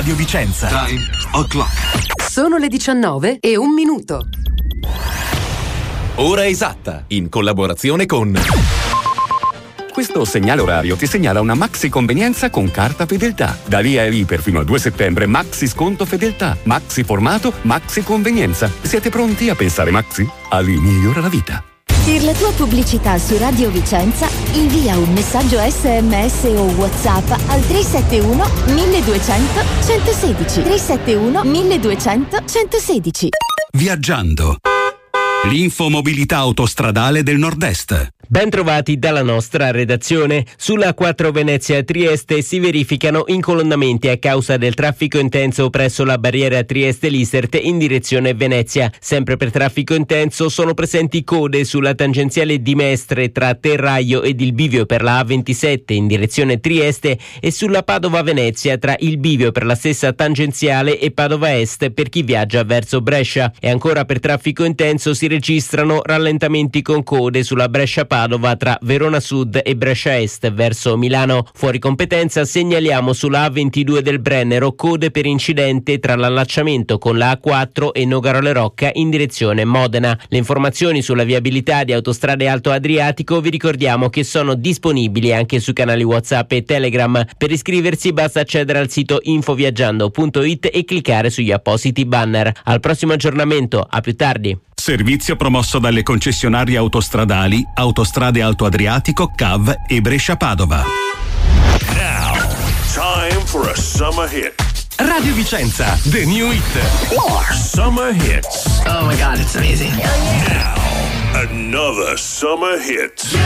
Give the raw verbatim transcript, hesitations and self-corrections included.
Radio Vicenza. Time o'clock. Sono le diciannove e un minuto. Ora esatta, in collaborazione con... Questo segnale orario ti segnala una maxi convenienza con carta fedeltà. Da lì a lì per fino al due settembre maxi sconto fedeltà, maxi formato, maxi convenienza. Siete pronti a pensare maxi? Ali migliora la vita. Per la tua pubblicità su Radio Vicenza invia un messaggio esse emme esse o WhatsApp al tre sette uno milleduecento centosedici. tre sette uno milleduecento centosedici. Viaggiando. L'infomobilità autostradale del Nord-Est. Ben trovati dalla nostra redazione. Sulla quattro Venezia Trieste si verificano incolonnamenti a causa del traffico intenso presso la barriera Trieste-Lisert in direzione Venezia. Sempre per traffico intenso sono presenti code sulla tangenziale di Mestre tra Terraio ed il bivio per la A ventisette in direzione Trieste e sulla Padova-Venezia tra il bivio per la stessa tangenziale e Padova Est per chi viaggia verso Brescia. E ancora per traffico intenso si registrano rallentamenti con code sulla Brescia Padova tra Verona Sud e Brescia Est verso Milano. Fuori competenza segnaliamo sulla A ventidue del Brennero code per incidente tra l'allacciamento con la A quattro e Nogarole Rocca in direzione Modena. Le informazioni sulla viabilità di Autostrade Alto Adriatico vi ricordiamo che sono disponibili anche sui canali WhatsApp e Telegram. Per iscriversi basta accedere al sito infoviaggiando punto it e cliccare sugli appositi banner. Al prossimo aggiornamento, a più tardi. Servizio promosso dalle concessionarie autostradali Autostrade Alto Adriatico, C A V e Brescia Padova. Now, time for a summer hit. Radio Vicenza, the new hit. Summer hits. Oh my God, it's amazing. Now, another summer hit.